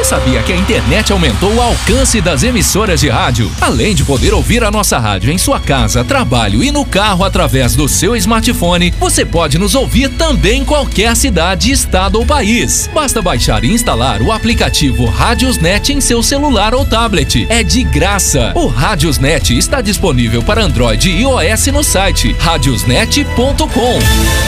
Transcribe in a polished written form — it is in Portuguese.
Você sabia que a internet aumentou o alcance das emissoras de rádio? Além de poder ouvir a nossa rádio em sua casa, trabalho e no carro através do seu smartphone, você pode nos ouvir também em qualquer cidade, estado ou país. Basta baixar e instalar o aplicativo Radiosnet em seu celular ou tablet. É de graça. O Radiosnet está disponível para Android e iOS no site radiosnet.com.